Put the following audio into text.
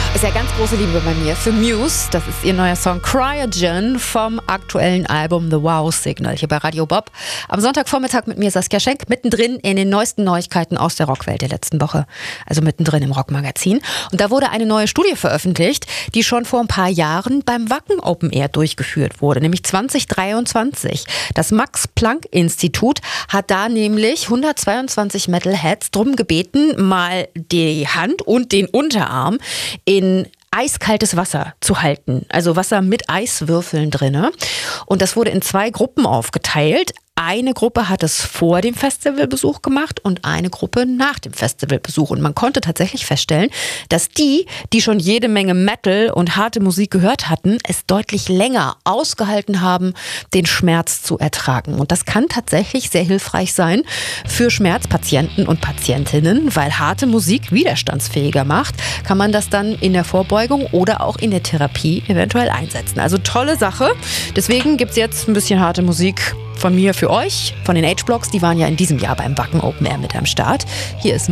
Ist ja ganz große Liebe bei mir für Muse. Das ist ihr neuer Song Cryogen vom aktuellen Album The Wow Signal hier bei Radio Bob. Am Sonntagvormittag mit mir Saskia Schenk, mittendrin in den neuesten Neuigkeiten aus der Rockwelt der letzten Woche. Also mittendrin im Rockmagazin. Und da wurde eine neue Studie veröffentlicht, die schon vor ein paar Jahren beim Wacken Open Air durchgeführt wurde, nämlich 2023. Das Max-Planck-Institut hat da nämlich 122 Metalheads drum gebeten, mal die Hand und den Unterarm in eiskaltes Wasser zu halten. Also Wasser mit Eiswürfeln drinne. Und das wurde in 2 Gruppen aufgeteilt. Eine Gruppe hat es vor dem Festivalbesuch gemacht und eine Gruppe nach dem Festivalbesuch. Und man konnte tatsächlich feststellen, dass die schon jede Menge Metal und harte Musik gehört hatten, es deutlich länger ausgehalten haben, den Schmerz zu ertragen. Und das kann tatsächlich sehr hilfreich sein für Schmerzpatienten und Patientinnen, weil harte Musik widerstandsfähiger macht, kann man das dann in der Vorbeugung oder auch in der Therapie eventuell einsetzen. Also tolle Sache. Deswegen gibt es jetzt ein bisschen harte Musik von mir für euch, von den H-Blocks. Die waren ja in diesem Jahr beim Wacken Open Air mit am Start. Hier ist